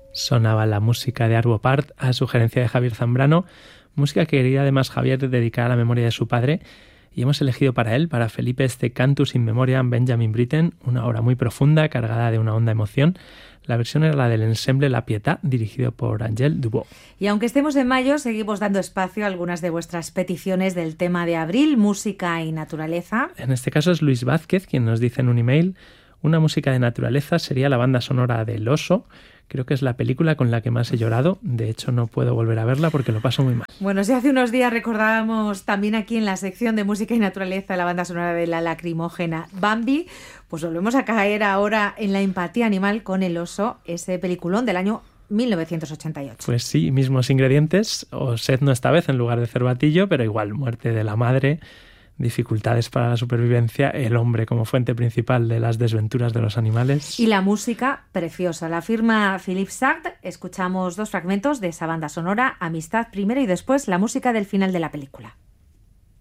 Sonaba la música de Arvo Pärt a sugerencia de Javier Zambrano, música que quería además Javier dedicar a la memoria de su padre, y hemos elegido para él, para Felipe, este Cantus in Memoriam Benjamin Britten, una obra muy profunda, cargada de una honda emoción. La versión era la del ensemble La Pietà, dirigido por Angèle Dubó. Y aunque estemos en mayo, seguimos dando espacio a algunas de vuestras peticiones del tema de abril, música y naturaleza. En este caso es Luis Vázquez quien nos dice en un email: una música de naturaleza sería la banda sonora del Oso. Creo que es la película con la que más he llorado. De hecho, no puedo volver a verla porque lo paso muy mal. Bueno, si hace unos días recordábamos también aquí en la sección de música y naturaleza la banda sonora de la lacrimógena Bambi, pues volvemos a caer ahora en la empatía animal con El Oso, ese peliculón del año 1988. Pues sí, mismos ingredientes, o sedno esta vez en lugar de cervatillo, pero igual, muerte de la madre, dificultades para la supervivencia, el hombre como fuente principal de las desventuras de los animales. Y la música preciosa. La firma Philippe Sard. Escuchamos 2 fragmentos de esa banda sonora, Amistad primero y después la música del final de la película.